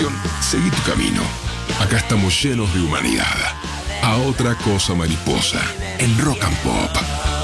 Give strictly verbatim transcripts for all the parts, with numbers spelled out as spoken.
Seguí tu camino. Acá estamos llenos de humanidad. A otra cosa mariposa. En Rock and Pop.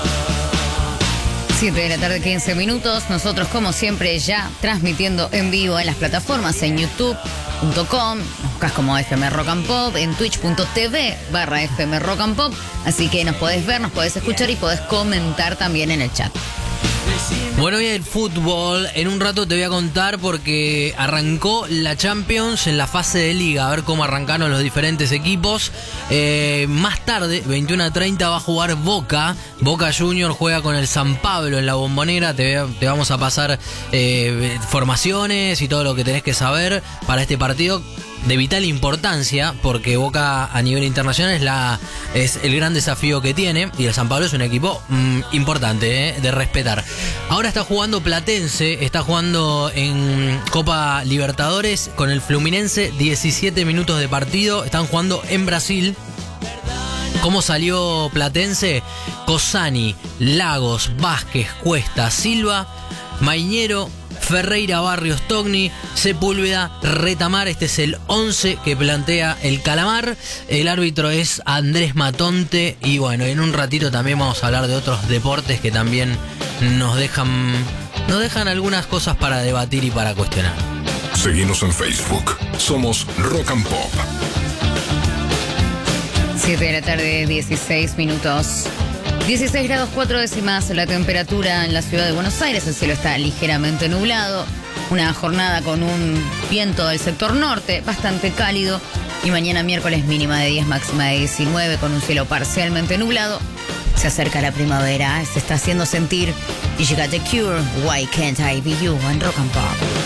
siete de la tarde, quince minutos. Nosotros, como siempre, ya transmitiendo en vivo en las plataformas, en youtube punto com, nos buscas como F M Rock and Pop, en twitch punto tv barra F M Rock and Pop. Así que nos podés ver, nos podés escuchar y podés comentar también en el chat. Bueno, y el fútbol, en un rato te voy a contar porque arrancó la Champions en la fase de liga, a ver cómo arrancaron los diferentes equipos. Eh, más tarde, veintiuno a treinta, va a jugar Boca. Boca Junior juega con el San Pablo en la Bombonera. Te, te vamos a pasar eh, formaciones y todo lo que tenés que saber para este partido de vital importancia, porque Boca a nivel internacional es la es el gran desafío que tiene, y el San Pablo es un equipo mmm, importante, eh, de respetar. Ahora está jugando Platense, está jugando en Copa Libertadores con el Fluminense, diecisiete minutos de partido, están jugando en Brasil. ¿Cómo salió Platense? Cosani, Lagos, Vázquez, Cuesta, Silva, Mañero, Ferreira, Barrios, Togni, Sepúlveda, Retamar. Este es el once que plantea el Calamar. El árbitro es Andrés Matonte. Y bueno, en un ratito también vamos a hablar de otros deportes que también nos dejan, nos dejan algunas cosas para debatir y para cuestionar. Seguimos en Facebook. Somos Rock and Pop. siete de la tarde, dieciséis minutos. dieciséis grados cuatro décimas la temperatura en la ciudad de Buenos Aires. El cielo está ligeramente nublado. Una jornada con un viento del sector norte bastante cálido. Y mañana miércoles mínima de diez, máxima de diecinueve, con un cielo parcialmente nublado. Se acerca la primavera, se está haciendo sentir. Y llega The Cure, Why Can't I Be You, en Rock and Pop.